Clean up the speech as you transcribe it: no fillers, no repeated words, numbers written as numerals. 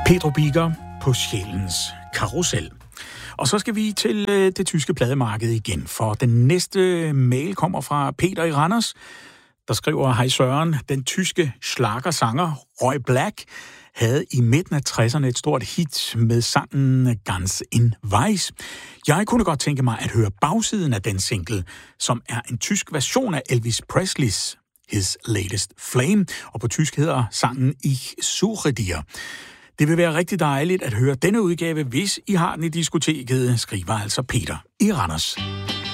Pedro Biker på Sjælens Karusel. Og så skal vi til det tyske plademarked igen, for den næste mail kommer fra Peter i Randers, der skriver: Hej Søren, den tyske schlagersanger Roy Black havde i midten af 60'erne et stort hit med sangen Ganz in Weiß. Jeg kunne godt tænke mig at høre bagsiden af den single, som er en tysk version af Elvis Presleys His Latest Flame, og på tysk hedder sangen Ich suche dir. Det vil være rigtig dejligt at høre denne udgave, hvis I har den i diskoteket, skriver altså Peter i Randers.